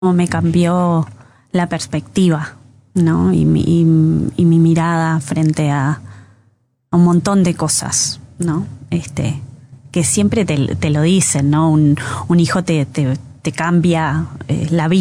me cambió la perspectiva, ¿no? Y mi mirada frente a un montón de cosas, ¿no? Que siempre te lo dicen, ¿no? Un hijo te cambia la vida.